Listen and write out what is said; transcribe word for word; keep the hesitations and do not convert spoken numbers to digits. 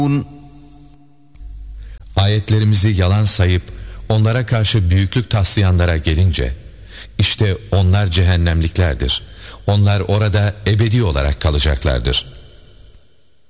Ayetlerimizi yalan sayıp onlara karşı büyüklük taslayanlara gelince, işte onlar cehennemliklerdir. Onlar orada ebedi olarak kalacaklardır.